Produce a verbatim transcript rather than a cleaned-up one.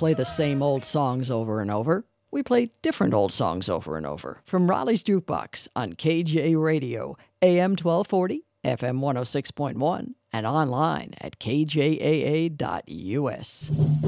play the same old songs over and over. We play different old songs over and over. From Raleigh's Jukebox on K J Radio, A M twelve forty, F M one oh six point one, and online at K J A A dot U S.